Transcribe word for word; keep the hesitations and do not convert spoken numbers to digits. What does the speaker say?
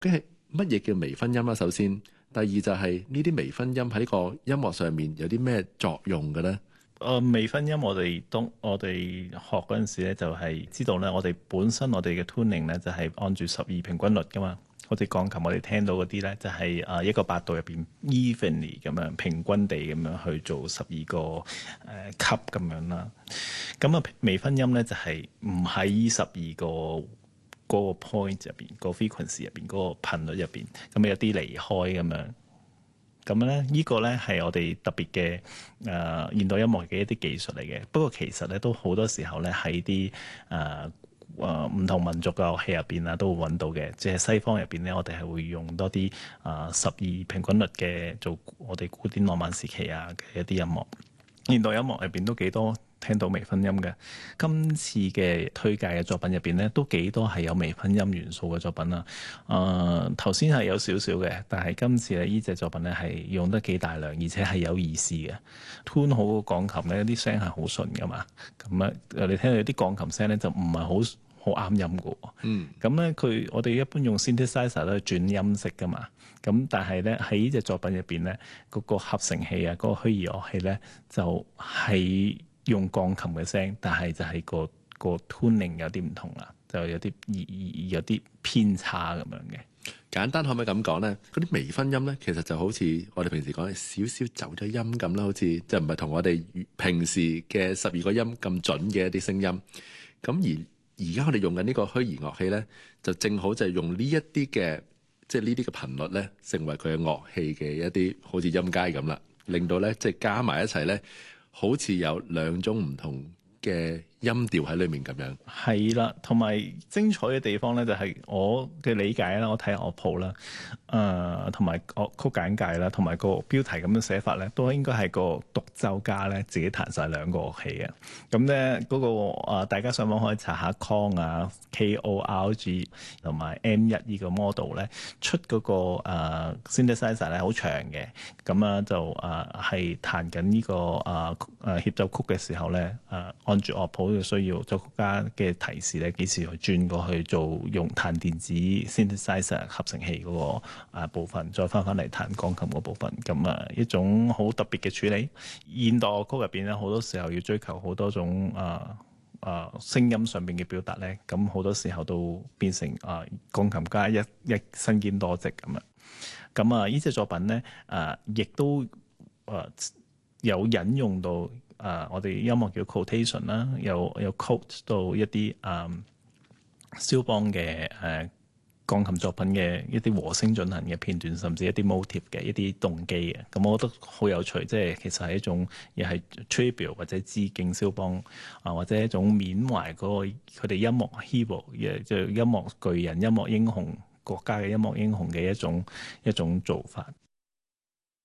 跟住乜嘢叫微分音啦？首先，第二就係呢啲微分音喺呢個音樂上面有啲咩作用嘅咧？ 誒、呃、微分音我哋當我哋學嗰陣時咧，就係知道咧，我哋本身我哋嘅 tuning 咧就係按住十二平均律噶嘛。好似鋼琴我哋聽到嗰啲咧，就係誒一個八度入邊 evenly 咁樣平均地咁樣去做十二個誒、呃、級咁樣啦。咁啊微分音咧就係唔喺十二個嗰個 point 入邊，個 frequency 入邊嗰個頻率入邊，咁有啲離開咁樣。咁咧，呢個咧係我哋特別嘅誒現代音樂嘅一啲技術嚟嘅。不過其實咧都好多時候咧喺啲誒誒唔同民族嘅樂器入邊啊，都會揾到嘅。即係西方入邊咧，我哋係會用多啲誒十二平均律嘅做我哋古典浪漫時期啊嘅一啲音樂。現代音樂入邊都幾多聽到微分音嘅。今次嘅推介嘅作品入邊咧，都幾多係有微分音元素嘅作品啦。誒頭先係有少少嘅，但係今次咧呢隻作品咧係用得幾大量，而且係有意思嘅。tune 好個鋼琴咧，啲聲係好順噶嘛。咁啊，你聽到啲鋼琴聲咧就唔係好好啱音嘅喎。 嗯。 咁咧佢我哋一般用 synthesizer 都係轉音色噶嘛。咁但係咧喺呢隻作品入邊咧，嗰、那個合成器啊，嗰、那個虛擬樂器咧就係、是、用鋼琴嘅聲，但係就係個個 tuning 有啲唔同啦，就有啲而而有啲偏差咁樣嘅。 簡單可唔可以咁講咧？嗰啲微分音咧，其實就好似我哋平時講嘅少少走咗音咁啦，好似就唔係同我哋平時嘅十二個音咁準嘅一啲聲音。咁而而家我哋用緊呢個虛擬樂器咧，就正好就係用呢一啲嘅。即係呢啲嘅頻率咧，成為佢嘅樂器嘅一啲好似音階咁啦，令到咧即係加埋一齊咧，好似有兩種唔同嘅音調喺裏面咁樣。 係啦，同埋精彩嘅地方咧，就係我嘅理解啦，我睇下樂譜啦，誒同埋樂曲簡介啦，同埋個標題咁樣寫法咧，都應該係個獨奏家咧自己彈晒兩個樂器嘅。咁咧嗰個、呃、大家上網可以查下 Korg 啊 K O R G 同埋 M 一呢個 model 咧出嗰、那個、呃、synthesizer 咧好長嘅，咁啊就誒係、呃、彈緊呢、這個誒誒協奏曲嘅時候咧，誒、呃、按住樂譜嘅需要，作曲家嘅提示咧幾時去轉過去做用彈電子 synthesizer 合成器嗰、那個、呃、部分，再翻翻嚟彈鋼琴嗰部分，咁啊一種好特別嘅處理。現代樂曲入邊咧，好多時候要追求好多種啊啊聲音上邊嘅表達咧，咁好多時候都變成啊鋼琴家一一身兼多職咁啊。咁啊呢隻作品咧啊，亦都啊有引用到。誒、uh，我哋音樂叫 quotation 啦，有有 quote 到一啲誒肖邦嘅誒鋼琴作品嘅一啲和聲進行嘅片段，甚至一啲 motive 嘅一啲動機嘅，咁我覺得好有趣，即係其實係一種又係 tribute 或者致敬肖邦啊，或者一種緬懷嗰個佢哋音樂 hero 嘅即係音樂巨人、音樂英雄國家嘅音樂英雄嘅一種一種做法。